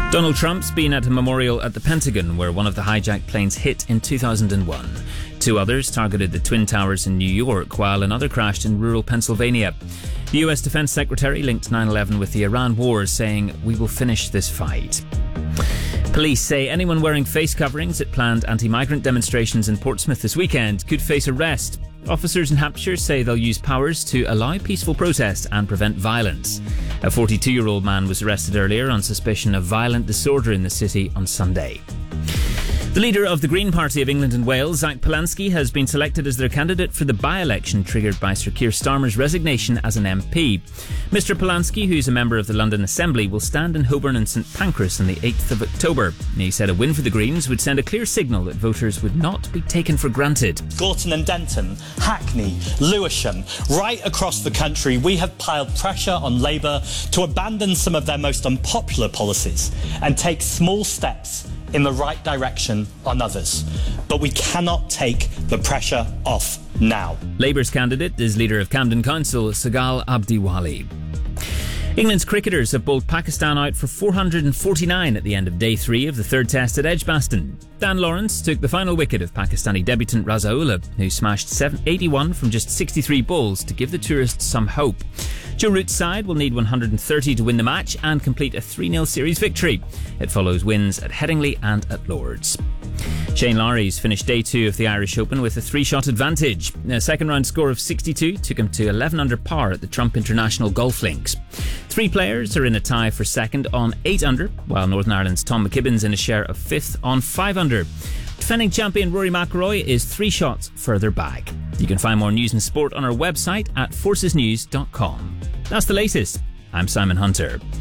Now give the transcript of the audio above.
Donald Trump's been at a memorial at the Pentagon where one of the hijacked planes hit in 2001. Two others targeted the Twin Towers in New York, while another crashed in rural Pennsylvania. The US Defense Secretary linked 9/11 with the Iran war, saying, "We will finish this fight." Police say anyone wearing face coverings at planned anti-migrant demonstrations in Portsmouth this weekend could face arrest. Officers in Hampshire say they'll use powers to allow peaceful protest and prevent violence. A 42-year-old man was arrested earlier on suspicion of violent disorder in the city on Sunday. The leader of the Green Party of England and Wales, Zach Polanski, has been selected as their candidate for the by-election triggered by Sir Keir Starmer's resignation as an MP. Mr Polanski, who's a member of the London Assembly, will stand in Holborn and St Pancras on the 8th of October. He said a win for the Greens would send a clear signal that voters would not be taken for granted. Gorton and Denton, Hackney, Lewisham, right across the country, we have piled pressure on Labour to abandon some of their most unpopular policies and take small steps in the right direction on others. But we cannot take the pressure off now. Labour's candidate is leader of Camden Council, Sagal Abdiwali. England's cricketers have bowled Pakistan out for 449 at the end of day 3 of the third test at Edgbaston. Dan Lawrence took the final wicket of Pakistani debutant Raza Ullah, who smashed 81 from just 63 balls to give the tourists some hope. Joe Root's side will need 130 to win the match and complete a 3-0 series victory. It follows wins at Headingley and at Lords. Shane Lowry's finished day 2 of the Irish Open with a 3-shot advantage. A second round score of 62 took him to 11 under par at the Trump International Golf Links. 3 players are in a tie for second on 8 under, while Northern Ireland's Tom McKibben's in a share of 5th on 5 under. Defending champion Rory McIlroy is 3 shots further back. You can find more news and sport on our website at forcesnews.com. That's the latest. I'm Simon Hunter.